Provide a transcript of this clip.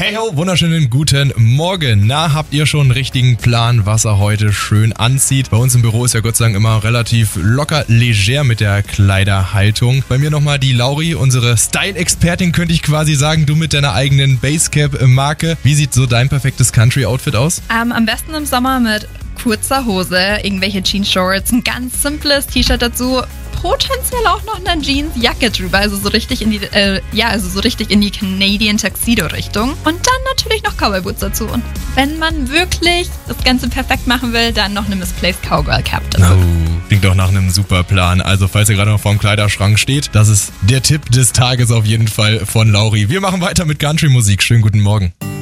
Hey ho, wunderschönen guten Morgen. Na, habt ihr schon einen richtigen Plan, was er heute schön anzieht? Bei uns im Büro ist ja Gott sei Dank immer relativ locker leger mit der Kleiderhaltung. Bei mir nochmal die Lauri, unsere Style-Expertin könnte ich quasi sagen, du mit deiner eigenen Basecap-Marke. Wie sieht so dein perfektes Country-Outfit aus? Am besten im Sommer mit kurzer Hose, irgendwelche Jeans-Shorts, ein ganz simples T-Shirt dazu, potenziell auch noch eine Jeans-Jacke drüber, also so richtig in die Canadian Tuxedo-Richtung. Und dann natürlich noch Cowboy-Boots dazu. Und wenn man wirklich das Ganze perfekt machen will, dann noch eine Misplaced Cowgirl Cap dazu. Klingt doch nach einem super Plan. Also falls ihr gerade noch vorm Kleiderschrank steht, das ist der Tipp des Tages auf jeden Fall von Lauri. Wir machen weiter mit Country-Musik. Schönen guten Morgen.